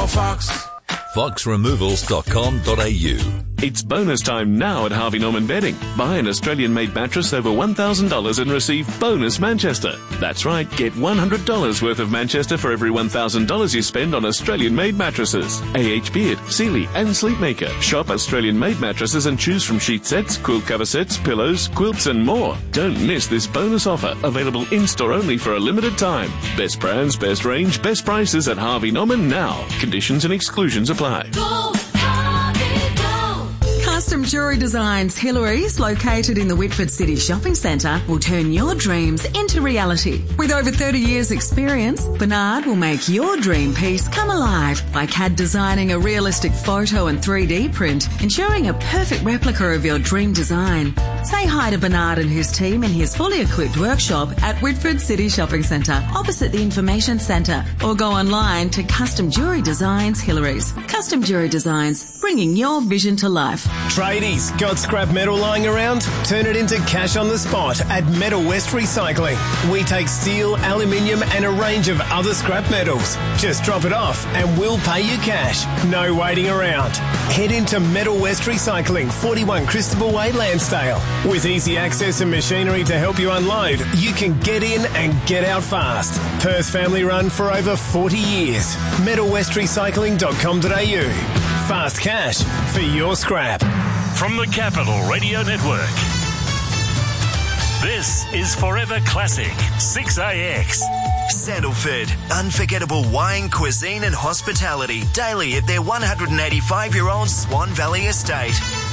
no Fox. foxremovals.com.au. It's bonus time now at Harvey Norman Bedding. Buy an Australian-made mattress over $1,000 and receive bonus Manchester. That's right, get $100 worth of Manchester for every $1,000 you spend on Australian-made mattresses. A.H. Beard, Sealy and Sleepmaker. Shop Australian-made mattresses and choose from sheet sets, quilt cover sets, pillows, quilts and more. Don't miss this bonus offer, available in-store only for a limited time. Best brands, best range, best prices at Harvey Norman now. Conditions and exclusions apply. Go, Harvey, go. Custom Jewellery Designs Hillary's, located in the Whitford City Shopping Centre, will turn your dreams into reality. With over 30 years' experience, Bernard will make your dream piece come alive by CAD designing a realistic photo and 3D print, ensuring a perfect replica of your dream design. Say hi to Bernard and his team in his fully equipped workshop at Whitford City Shopping Centre, opposite the Information Centre, or go online to Custom Jewellery Designs Hillary's. Custom Jewellery Designs, bringing your vision to life. Tradies, got scrap metal lying around? Turn it into cash on the spot at Metal West Recycling. We take steel, aluminium and a range of other scrap metals. Just drop it off and we'll pay you cash. No waiting around. Head into Metal West Recycling, 41 Christopher Way, Lansdale. With easy access and machinery to help you unload, you can get in and get out fast. Perth family run for over 40 years. MetalWestRecycling.com.au. Fast cash for your scrap. From the Capital Radio Network, this is Forever Classic 6AX. Sandalford, unforgettable wine, cuisine and hospitality daily at their 185-year-old Swan Valley estate.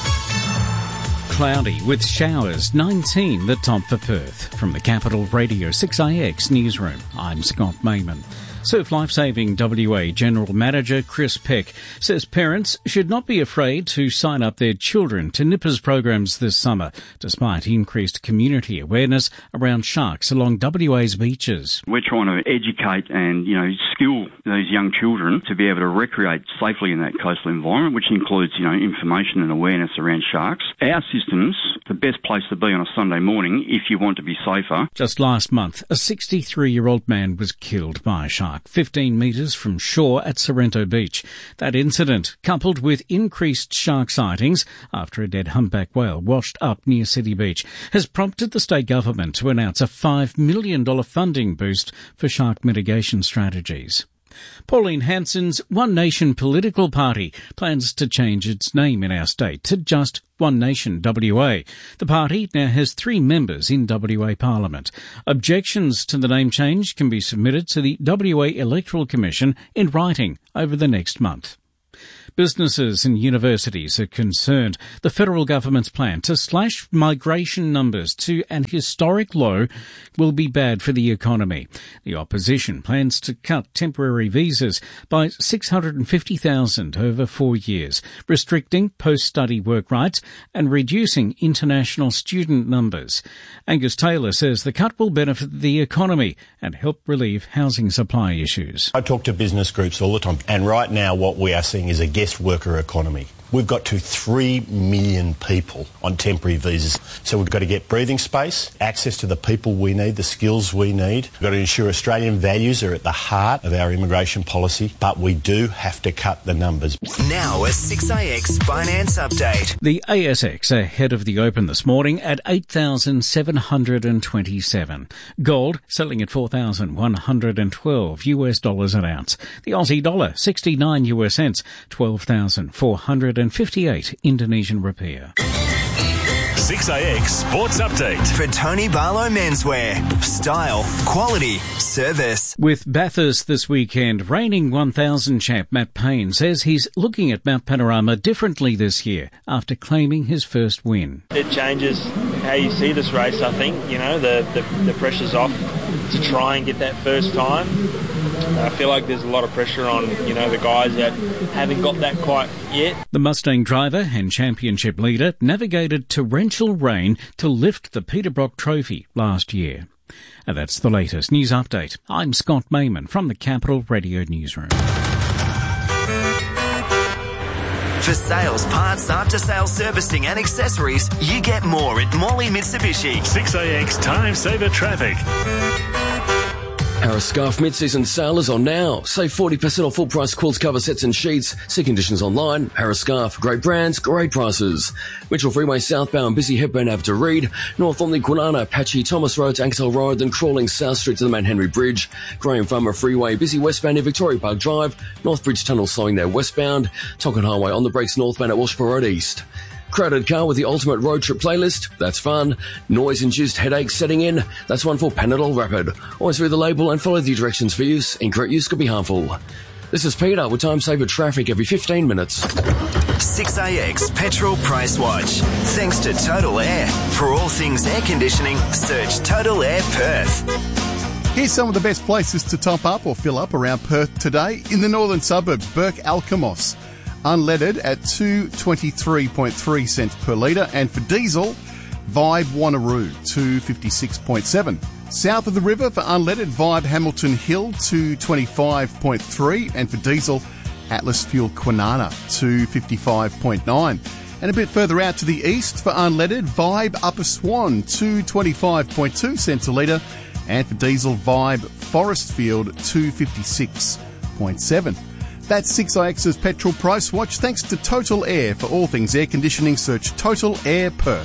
Cloudy with showers, 19 the top for Perth. From the Capital Radio 6AX newsroom, I'm Scott Mayman. Surf Lifesaving WA General Manager Chris Peck says parents should not be afraid to sign up their children to Nippers programs this summer, despite increased community awareness around sharks along WA's beaches. We're trying to educate and, skill those young children to be able to recreate safely in that coastal environment, which includes, information and awareness around sharks. Our system's the best place to be on a Sunday morning if you want to be safer. Just last month, a 63-year-old man was killed by a shark 15 metres from shore at Sorrento Beach. That incident, coupled with increased shark sightings after a dead humpback whale washed up near City Beach, has prompted the state government to announce a $5 million funding boost for shark mitigation strategies. Pauline Hanson's One Nation political party plans to change its name in our state to just One Nation WA. The party now has 3 members in WA Parliament. Objections to the name change can be submitted to the WA Electoral Commission in writing over the next month. Businesses and universities are concerned the federal government's plan to slash migration numbers to an historic low will be bad for the economy. The opposition plans to cut temporary visas by 650,000 over 4 years, restricting post-study work rights and reducing international student numbers. Angus Taylor says the cut will benefit the economy and help relieve housing supply issues. I talk to business groups all the time, and right now what we are seeing is a guest worker economy. We've got to 3 million people on temporary visas. So we've got to get breathing space, access to the people we need, the skills we need. We've got to ensure Australian values are at the heart of our immigration policy, but we do have to cut the numbers. Now a 6AX Finance Update. The ASX ahead of the open this morning at 8,727. Gold selling at $4,112 US an ounce. The Aussie dollar 69 US cents, 12,458 Indonesian rupiah. 6AX Sports Update. For Tony Barlow Menswear. Style, quality, service. With Bathurst this weekend, reigning 1,000 champ Matt Payne says he's looking at Mount Panorama differently this year after claiming his first win. It changes how you see this race, I think. The pressure's off to try and get that first time. I feel like there's a lot of pressure on, the guys that haven't got that quite yet. The Mustang driver and championship leader navigated torrential rain to lift the Peter Brock Trophy last year. And that's the latest news update. I'm Scott Mayman from the Capital Radio Newsroom. For sales, parts, after-sales servicing and accessories, you get more at Morley Mitsubishi. 6AX Time Saver Traffic. Harris Scarf mid-season sale is on now. Save 40% on full price quilts, cover sets and sheets. See conditions online. Harris Scarf. Great brands, great prices. Mitchell Freeway southbound, busy Hepburn Ave to Reed. North on the Kwinana, patchy Thomas Road to Ankersell Road, then crawling South Street to the Mount Henry Bridge. Graham Farmer Freeway, busy westbound near Victoria Park Drive. North Bridge Tunnel slowing there westbound. Tonkin Highway on the brakes northbound at Walshpur Road East. Crowded car with the ultimate road trip playlist? That's fun. Noise-induced headaches setting in? That's one for Panadol Rapid. Always read the label and follow the directions for use. Incorrect use could be harmful. This is Peter with Time Saver Traffic every 15 minutes. 6AX Petrol Price Watch. Thanks to Total Air. For all things air conditioning, search Total Air Perth. Here's some of the best places to top up or fill up around Perth today. In the northern suburbs, Burke Alkimos. Unleaded at 223.3 cents per litre, and for diesel, Vibe Wanneroo 256.7. South of the river for unleaded, Vibe Hamilton Hill 225.3, and for diesel, Atlas Fuel Kwinana 255.9. And a bit further out to the east for unleaded, Vibe Upper Swan 225.2 cents a litre, and for diesel, Vibe Forestfield 256.7. That's 6IX's Petrol Price Watch. Thanks to Total Air. For all things air conditioning, search Total Air Perth.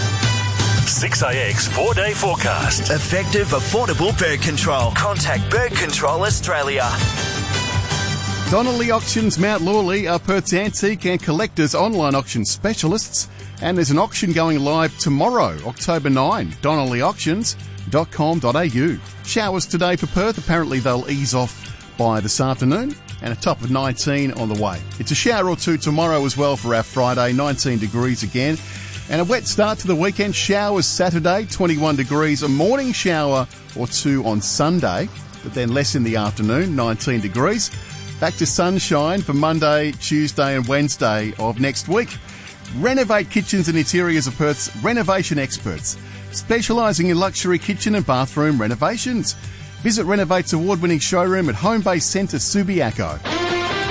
6IX 4-day forecast. Effective, affordable bird control. Contact Bird Control Australia. Donnelly Auctions Mount Lawley are Perth's antique and collectors online auction specialists. And there's an auction going live tomorrow, October 9, donnellyauctions.com.au. Showers today for Perth. Apparently they'll ease off by this afternoon, and a top of 19 on the way. It's a shower or two tomorrow as well for our Friday, 19 degrees again. And a wet start to the weekend. Showers Saturday, 21 degrees. A morning shower or two on Sunday, but then less in the afternoon, 19 degrees. Back to sunshine for Monday, Tuesday and Wednesday of next week. Renovate Kitchens and Interiors of Perth's renovation experts, specialising in luxury kitchen and bathroom renovations. Visit Renovate's award-winning showroom at Homebase Centre Subiaco.